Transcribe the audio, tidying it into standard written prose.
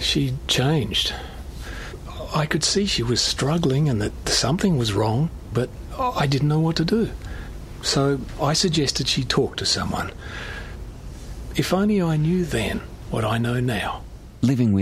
She'd changed. I could see she was struggling and that something was wrong, but I didn't know what to do. So I suggested she talk to someone. If only I knew then what I know now. Living with